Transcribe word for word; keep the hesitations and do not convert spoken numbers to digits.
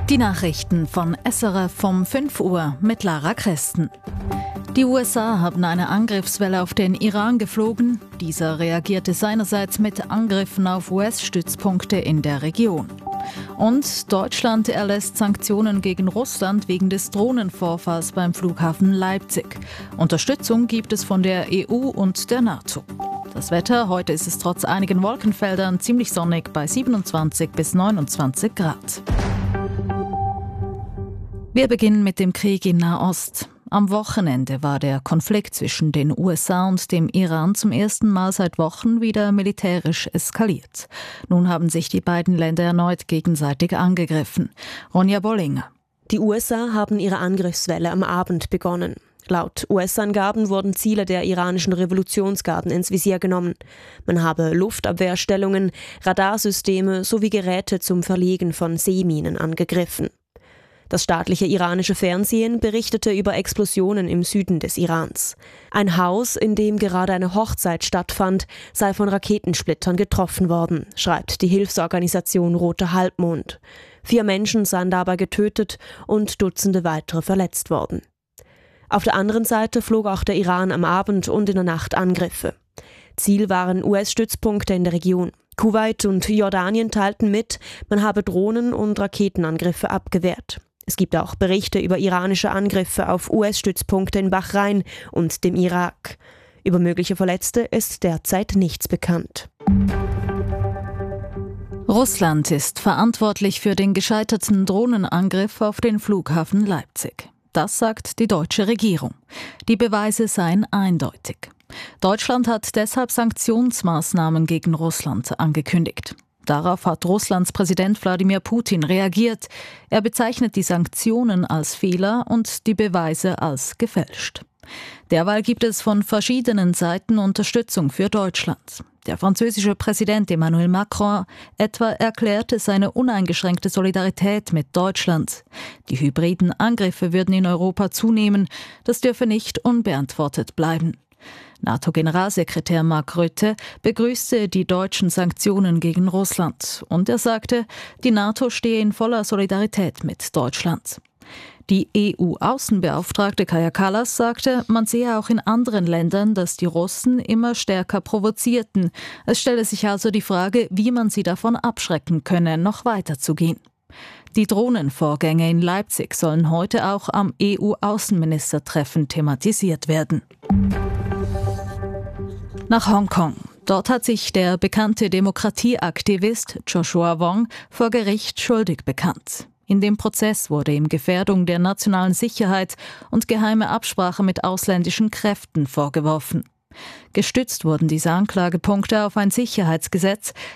Die Nachrichten von S R F um fünf Uhr mit Lara Christen. Die U S A haben eine Angriffswelle auf den Iran geflogen. Dieser reagierte seinerseits mit Angriffen auf U S-Stützpunkte in der Region. Und Deutschland erlässt Sanktionen gegen Russland wegen des Drohnenvorfalls beim Flughafen Leipzig. Unterstützung gibt es von der E U und der NATO. Das Wetter: Heute ist es trotz einigen Wolkenfeldern ziemlich sonnig bei siebenundzwanzig bis neunundzwanzig Grad. Wir beginnen mit dem Krieg in Nahost. Am Wochenende war der Konflikt zwischen den U S A und dem Iran zum ersten Mal seit Wochen wieder militärisch eskaliert. Nun haben sich die beiden Länder erneut gegenseitig angegriffen. Ronja Bollinger. Die U S A haben ihre Angriffswelle am Abend begonnen. Laut U S-Angaben wurden Ziele der iranischen Revolutionsgarden ins Visier genommen. Man habe Luftabwehrstellungen, Radarsysteme sowie Geräte zum Verlegen von Seeminen angegriffen. Das staatliche iranische Fernsehen berichtete über Explosionen im Süden des Irans. Ein Haus, in dem gerade eine Hochzeit stattfand, sei von Raketensplittern getroffen worden, schreibt die Hilfsorganisation Roter Halbmond. Vier Menschen seien dabei getötet und Dutzende weitere verletzt worden. Auf der anderen Seite flog auch der Iran am Abend und in der Nacht Angriffe. Ziel waren U S-Stützpunkte in der Region. Kuwait und Jordanien teilten mit, man habe Drohnen- und Raketenangriffe abgewehrt. Es gibt auch Berichte über iranische Angriffe auf U S-Stützpunkte in Bahrain und dem Irak. Über mögliche Verletzte ist derzeit nichts bekannt. Russland ist verantwortlich für den gescheiterten Drohnenangriff auf den Flughafen Leipzig. Das sagt die deutsche Regierung. Die Beweise seien eindeutig. Deutschland hat deshalb Sanktionsmaßnahmen gegen Russland angekündigt. Darauf hat Russlands Präsident Wladimir Putin reagiert. Er bezeichnet die Sanktionen als Fehler und die Beweise als gefälscht. Derweil gibt es von verschiedenen Seiten Unterstützung für Deutschland. Der französische Präsident Emmanuel Macron etwa erklärte seine uneingeschränkte Solidarität mit Deutschland. Die hybriden Angriffe würden in Europa zunehmen. Das dürfe nicht unbeantwortet bleiben. NATO-Generalsekretär Mark Rutte begrüßte die deutschen Sanktionen gegen Russland und er sagte, die NATO stehe in voller Solidarität mit Deutschland. Die E U-Außenbeauftragte Kaja Kallas sagte, man sehe auch in anderen Ländern, dass die Russen immer stärker provozierten. Es stelle sich also die Frage, wie man sie davon abschrecken könne, noch weiterzugehen. Die Drohnenvorgänge in Leipzig sollen heute auch am E U-Außenministertreffen thematisiert werden. Nach Hongkong. Dort hat sich der bekannte Demokratieaktivist Joshua Wong vor Gericht schuldig bekannt. In dem Prozess wurde ihm Gefährdung der nationalen Sicherheit und geheime Absprache mit ausländischen Kräften vorgeworfen. Gestützt wurden diese Anklagepunkte auf ein Sicherheitsgesetz,